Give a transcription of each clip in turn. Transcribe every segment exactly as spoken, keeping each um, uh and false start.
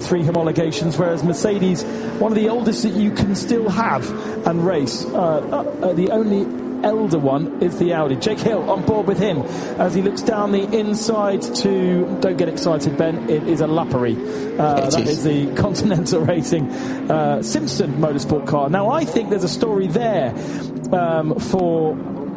three homologations, whereas Mercedes, one of the oldest that you can still have and race. Uh, uh, the only elder one is the Audi. Jake Hill on board with him as he looks down the inside to, don't get excited Ben, it is a Lappery. Uh, that is. is the Continental Racing uh, Simpson Motorsport car. Now I think there's a story there um, for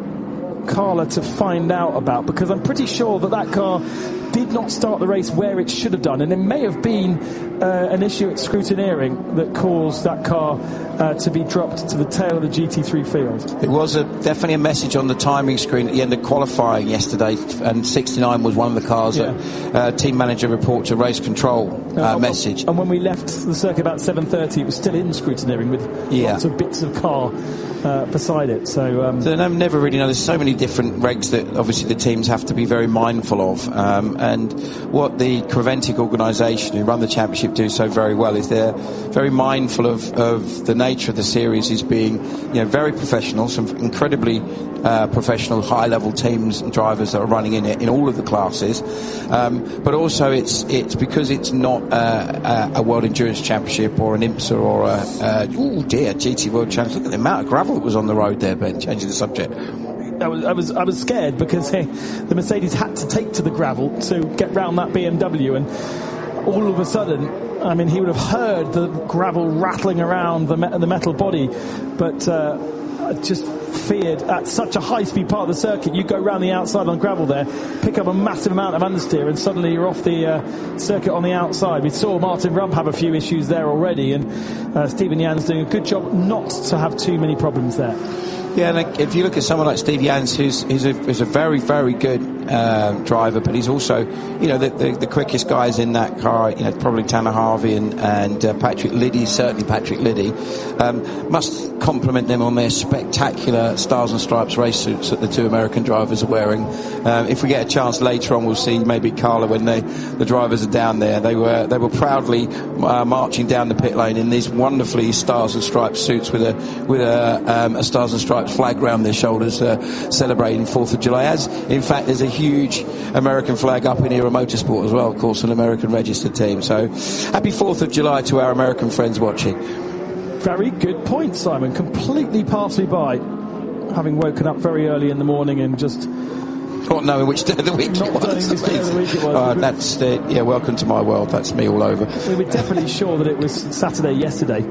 Carla to find out about, because I'm pretty sure that that car did not start the race where it should have done, and it may have been uh, an issue at scrutineering that caused that car uh, to be dropped to the tail of the G T three field. It was a, definitely a message on the timing screen at the end of qualifying yesterday, and sixty-nine was one of the cars yeah. that uh, team manager report to race control uh, uh, message. And when we left the circuit about seven thirty, it was still in scrutineering with yeah. lots of bits of car uh, beside it. So, um, so I never really know. There's so many different regs that obviously the teams have to be very mindful of. Um, and what the Creventic organisation who run the championship do so very well is they're very mindful of, of the nature of the series is being, you know, very professional, some incredibly uh, professional high-level teams and drivers that are running in it in all of the classes, um, but also it's it's because it's not uh, a, a World Endurance Championship or an IMSA or a, a oh dear G T World Championship. Look at the amount of gravel that was on the road there, Ben, changing the subject. I was, I was, I was scared because hey, the Mercedes had to take to the gravel to get round that B M W, and all of a sudden, I mean, he would have heard the gravel rattling around the, me- the metal body, but uh, I just feared at such a high-speed part of the circuit, you go round the outside on gravel there, pick up a massive amount of understeer, and suddenly you're off the uh, circuit on the outside. We saw Martin Rump have a few issues there already, and uh, Stephen Jans doing a good job not to have too many problems there. Yeah, and if you look at someone like Steve Jans, who's, who's, a, who's a very, very good uh, driver, but he's also, you know, the, the, the quickest guys in that car, you know, probably Tanner Harvey and, and uh, Patrick Liddy, certainly Patrick Liddy, um, must compliment them on their spectacular Stars and Stripes race suits that the two American drivers are wearing. Um, if we get a chance later on, we'll see maybe Carla when they, the drivers are down there. They were they were proudly uh, marching down the pit lane in these wonderfully Stars and Stripes suits with a with a, um, a Stars and Stripes flag round their shoulders, uh, celebrating fourth of July. As in fact, there's a huge American flag up in Era Motorsport as well, of course, an American registered team. So happy fourth of July to our American friends watching. Very good point, Simon. Completely passed me by, having woken up very early in the morning and just not knowing which day of the week not it was. Knowing which day of the week it was. Uh, that's the, yeah, welcome to my world. That's me all over. We were definitely sure that it was Saturday yesterday,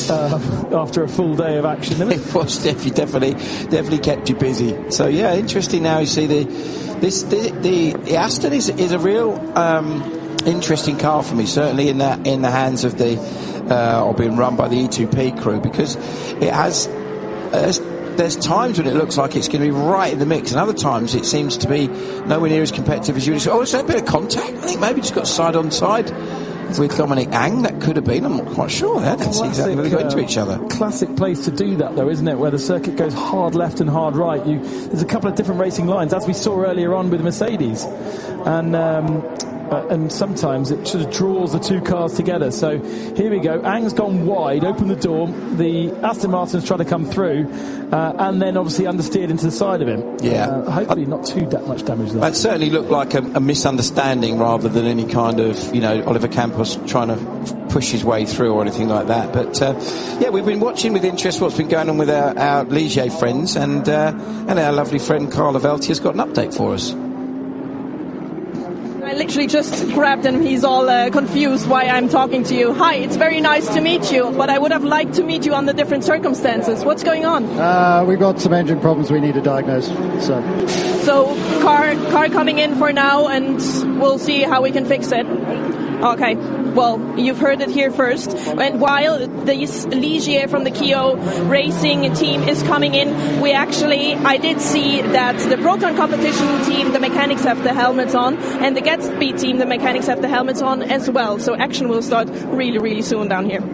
uh, after a full day of action. It was definitely, definitely, definitely kept you busy. So yeah, interesting. Now you see the this the, the, the Aston is is a real um, interesting car for me. Certainly in the in the hands of the uh, or being run by the E two P crew, because it has. Uh, There's times when it looks like it's going to be right in the mix, and other times it seems to be nowhere near as competitive as you would. Oh, is there a bit of contact? I think maybe just got side on side with Dominic Ang. That could have been. I'm not quite sure. I didn't see exactly where they got into each other. Classic place to do that, though, isn't it? Where the circuit goes hard left and hard right. You, there's a couple of different racing lines, as we saw earlier on with Mercedes, and. Um, Uh, and sometimes it sort of draws the two cars together. So here we go. Ang's gone wide, opened the door. The Aston Martin's trying to come through, uh, and then obviously understeered into the side of him. Yeah. Uh, hopefully not too da- much damage there. That certainly looked like a, a misunderstanding rather than any kind of, you know, Oliver Campos trying to push his way through or anything like that. But uh, yeah, we've been watching with interest what's been going on with our, our Ligier friends, and uh, and our lovely friend Carla Velti has got an update for us. I literally just grabbed him. He's all uh, confused why I'm talking to you. Hi, it's very nice to meet you, but I would have liked to meet you under different circumstances. What's going on? Uh, we've got some engine problems we need to diagnose. So, so car car coming in for now, and we'll see how we can fix it. Okay. Well, you've heard it here first. And while the Ligier from the Kio racing team is coming in, we actually, I did see that the Proton competition team, the mechanics have the helmets on, and the Gatsby team, the mechanics have the helmets on as well. So action will start really, really soon down here.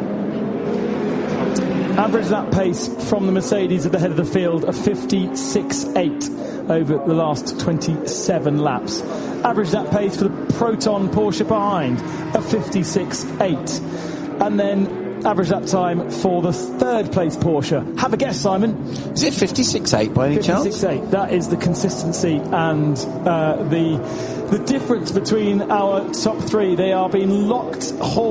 Average lap pace from the Mercedes at the head of the field of fifty-six point eight over the last twenty-seven laps. Average lap pace for the Proton Porsche behind of fifty-six point eight. And then average lap time for the third place Porsche. Have a guess, Simon. Is it fifty-six point eight by any chance? fifty-six point eight. That is the consistency and uh, the the difference between our top three. They are being locked whole